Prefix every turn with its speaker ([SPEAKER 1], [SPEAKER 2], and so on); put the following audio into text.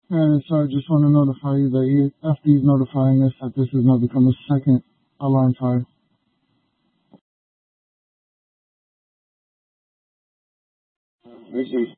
[SPEAKER 1] And so I just want to notify you that after you've notifying us that this has now become a second alarm fire.
[SPEAKER 2] Victim